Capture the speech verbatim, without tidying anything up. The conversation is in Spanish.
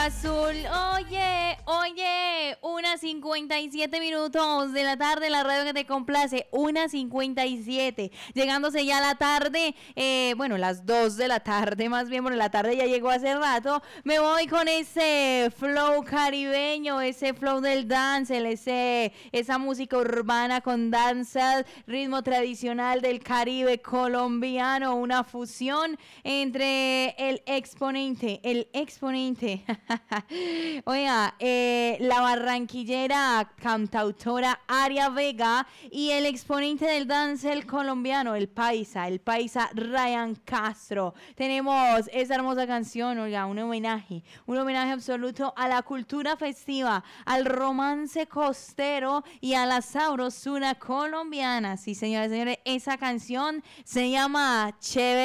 Azul, oye, oye, una cincuenta y siete minutos de la tarde, la radio que te complace, una cincuenta y siete, llegándose ya la tarde, eh, bueno, las dos de la tarde más bien, bueno, la tarde ya llegó hace rato, me voy con ese flow caribeño, ese flow del dancehall, ese, esa música urbana con danza, ritmo tradicional del Caribe colombiano, una fusión entre el exponente, el exponente, oiga, eh, la barranquillera cantautora Aria Vega y el exponente del dancehall colombiano, el paisa, el paisa Ryan Castro. Tenemos esa hermosa canción, oiga, un homenaje, un homenaje absoluto a la cultura festiva, al romance costero y a la sabrosura colombiana. Sí, señoras y señores, esa canción se llama Chévere.